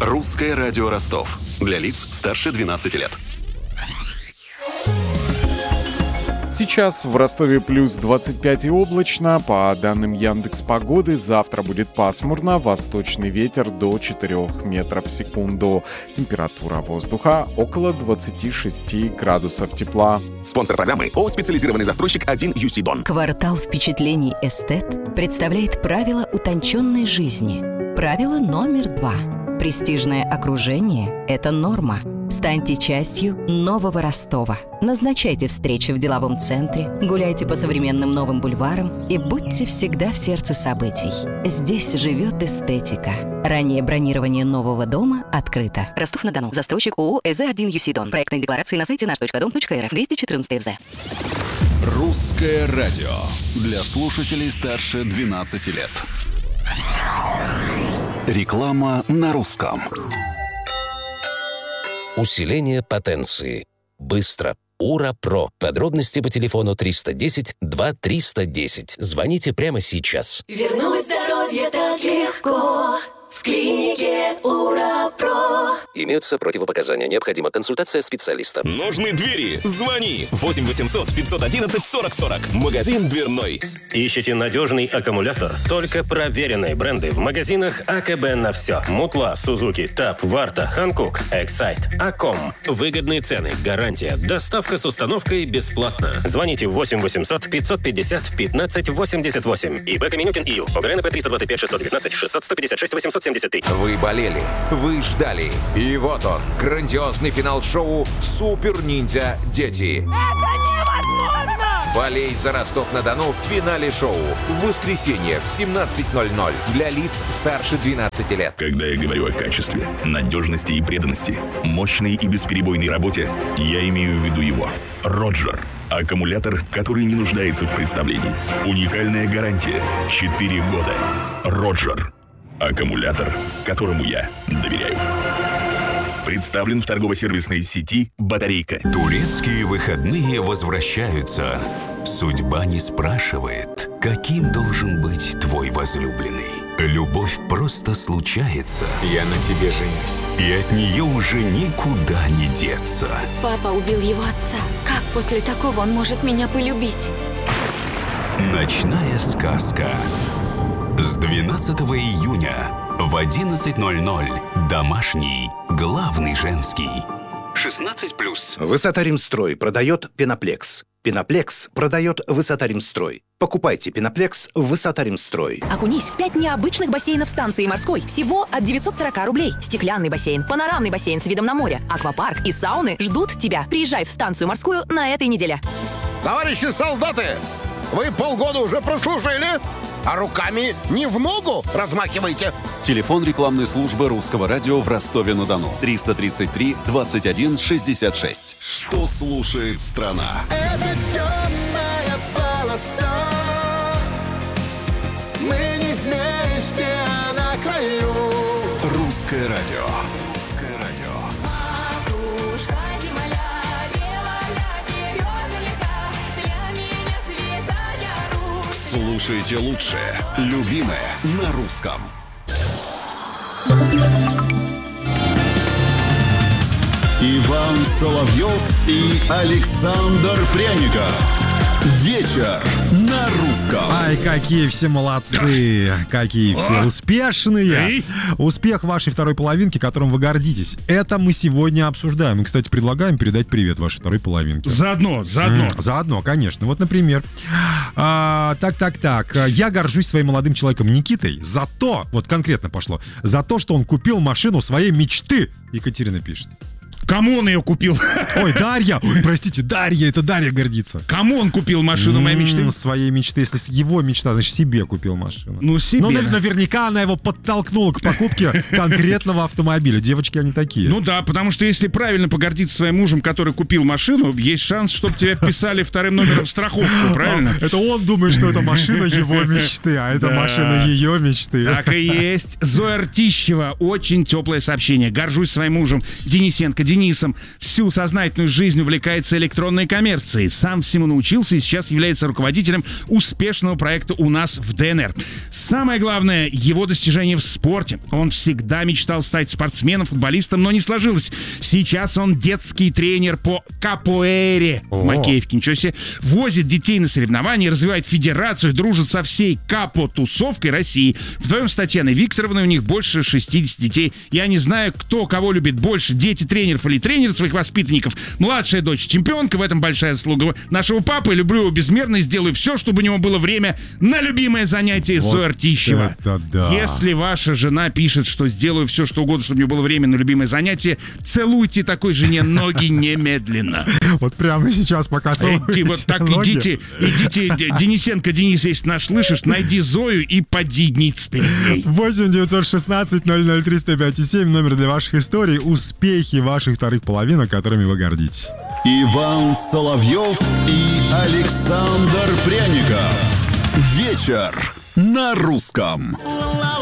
Русское радио Ростов. Для лиц старше 12 лет. Сейчас в Ростове плюс 25 и облачно. По данным Яндекс.Погоды, завтра будет пасмурно, восточный ветер до 4 метров в секунду. Температура воздуха около 26 градусов тепла. Спонсор программы ООО «Специализированный застройщик 1 UC Дон». Квартал впечатлений «Эстет» представляет правила утонченной жизни. Правило номер 2. Престижное окружение – это норма. Станьте частью нового Ростова. Назначайте встречи в деловом центре, гуляйте по современным новым бульварам и будьте всегда в сердце событий. Здесь живет эстетика. Раннее бронирование нового дома открыто. Ростов-на-Дону. Застройщик ООО «ЭЗ-1 UC Дон». Проектные декларации на сайте наш.дом.рф. 214 ФЗ. Русское радио. Для слушателей старше 12 лет. Реклама на русском. Усиление потенции. Быстро. Ура Про. Подробности по телефону 310 2310. Звоните прямо сейчас. Вернуть здоровье так легко. В клинике Ура Про. Имеются противопоказания. Необходима консультация специалиста. Нужны двери? Звони. 8 800 511 40 40. Магазин дверной. Ищете надежный аккумулятор? Только проверенные бренды в магазинах АКБ на все. Мутла, Сузуки, ТАП, Варта, Ханкук, Эксайт, Аком. Выгодные цены, гарантия, доставка с установкой бесплатно. Звоните 8 800 550 15 88. ИБ Каменюкин ИЮ. ОГРНП 325 619 600 156 873. Вы болели, вы ждали. И вот он, грандиозный финал шоу «Супер Ниндзя Дети». Это невозможно! Болей за Ростов-на-Дону в финале шоу. В воскресенье в 17:00 для лиц старше 12 лет. Когда я говорю о качестве, надежности и преданности, мощной и бесперебойной работе, я имею в виду его. Роджер. Аккумулятор, который не нуждается в представлении. Уникальная гарантия. 4 года. Роджер. Аккумулятор, которому я доверяю. Представлен в торгово-сервисной сети «Батарейка». Турецкие выходные возвращаются. Судьба не спрашивает, каким должен быть твой возлюбленный. Любовь просто случается. Я на тебе женюсь. И от нее уже никуда не деться. Папа убил его отца. Как после такого он может меня полюбить? Ночная сказка. С 12 июня в 11:00. Домашний, главный женский. 16+. Высота Римстрой продает Пеноплекс. Пеноплекс продает Высота Римстрой. Покупайте Пеноплекс в Высота Римстрой. Окунись в 5 необычных бассейнов станции морской. Всего от 940 рублей. Стеклянный бассейн, панорамный бассейн с видом на море, аквапарк и сауны ждут тебя. Приезжай в станцию морскую на этой неделе. Товарищи солдаты, вы полгода уже прослужили, а руками не в ногу размахиваете. Телефон рекламной службы Русского радио в Ростове-на-Дону. 333 21 66. Что слушает страна? Это темная полоса. Мы не вместе, а на краю. Русское радио. Русское радио. Матушка земля, белая береза лета, для меня святая Русь. Слушайте лучшее. Любимое на русском. Иван Соловьев и Александр Пряников. Вечер на русском. Ай, какие все молодцы, какие все успешные. Успех вашей второй половинки, которым вы гордитесь. Это мы сегодня обсуждаем. И, кстати, предлагаем передать привет вашей второй половинке. Заодно. Заодно, конечно. Вот, например, так. Я горжусь своим молодым человеком Никитой за то, вот конкретно пошло, за то, что он купил машину своей мечты. Екатерина пишет. Кому он ее купил? Ой, Дарья! Ой, простите, Дарья, это Дарья гордится. Кому он купил машину моей мечты? Своей мечты. Если его мечта, значит, себе купил машину. Ну, себе. Ну, наверняка она его подтолкнула к покупке конкретного автомобиля. Девочки, они такие. Ну да, потому что если правильно погордиться своим мужем, который купил машину, есть шанс, чтобы тебя вписали вторым номером в страховку, правильно? Это он думает, что это машина его мечты, а это машина ее мечты. Так и есть. Зоя Ртищева. Очень теплое сообщение. Горжусь своим мужем Денисенко. Денисом всю сознательную жизнь увлекается электронной коммерцией. Сам всему научился и сейчас является руководителем успешного проекта у нас в ДНР. Самое главное — его достижение в спорте. Он всегда мечтал стать спортсменом, футболистом, но не сложилось. Сейчас он детский тренер по капоэре в Макеевке. Ничего себе. Возит детей на соревнования, развивает федерацию, дружит со всей капо-тусовкой России. Вдвоем с Татьяной Викторовной у них больше 60 детей. Я не знаю, кто кого любит больше, дети тренеров или тренер своих воспитанников. Младшая дочь чемпионка, в этом большая заслуга нашего папы. Люблю его безмерно и сделаю все, чтобы у него было время на любимое занятие. Вот Зоя Артищева. Да. Если ваша жена пишет, что сделаю все, что угодно, чтобы у нее было время на любимое занятие, целуйте такой жене ноги немедленно. Вот прямо сейчас, пока целуете вот так ноги. Идите, Денисенко Денис, если нас слышишь, найди Зою и поди ниц перед ней. 8 916 00 305 7, номер для ваших историй, успехи ваших вторых половинок, которыми вы гордитесь. Иван Соловьев и Александр Пряников. Вечер на русском.